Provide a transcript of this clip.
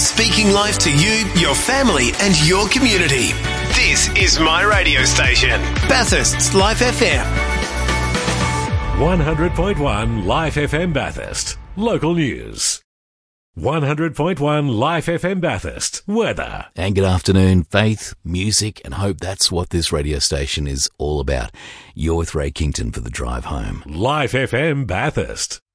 Speaking life to you, your family and your community. This is my radio station, Bathurst's Life FM. 100.1 Life FM Bathurst. Local news. 100.1 Life FM Bathurst. Weather. And good afternoon. Faith, music and hope, that's what this radio station is all about. You're with Ray Kington for the drive home. Life FM Bathurst.